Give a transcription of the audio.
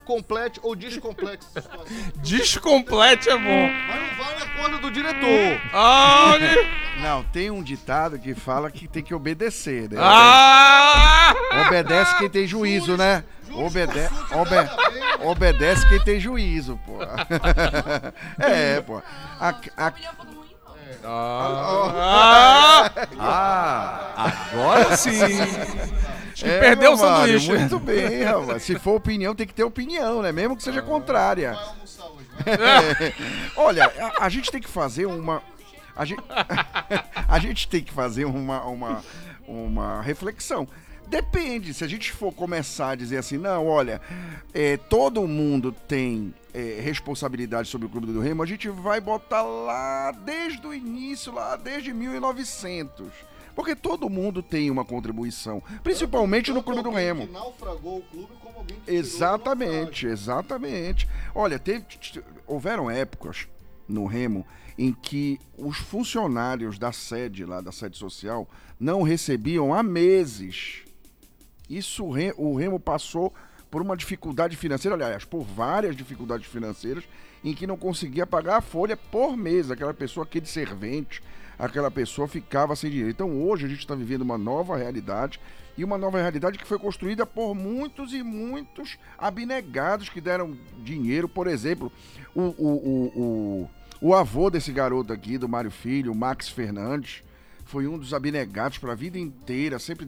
Complete ou descomplexe. Descomplete é bom. Mas não vale a corda do diretor. Não, tem um ditado que fala que tem que obedecer, né? Obedece quem tem juízo, né? Obedece quem tem juízo, pô. Pô. Agora sim. Acho que perdeu o sanduíche. Muito bem, rapaz. Se for opinião, tem que ter opinião, né? Mesmo que seja contrária. Vai almoçar hoje. Olha, a gente tem que fazer uma... A gente tem que fazer uma reflexão. Depende, se a gente for começar a dizer assim, não, olha, todo mundo tem responsabilidade sobre o Clube do Remo, a gente vai botar lá desde o início, lá desde 1900. Porque todo mundo tem uma contribuição, principalmente no Clube do Remo. Que naufragou o clube como alguém que Exatamente. Olha, houveram épocas no Remo em que os funcionários da sede lá, da sede social, não recebiam há meses. Isso o Remo passou por uma dificuldade financeira, aliás, por várias dificuldades financeiras, em que não conseguia pagar a folha por mês. Aquela pessoa, aquele servente, aquela pessoa ficava sem dinheiro. Então hoje a gente está vivendo uma nova realidade, e uma nova realidade que foi construída por muitos e muitos abnegados que deram dinheiro. Por exemplo, o avô desse garoto aqui, do Mário Filho, o Max Fernandes, foi um dos abnegados para a vida inteira, sempre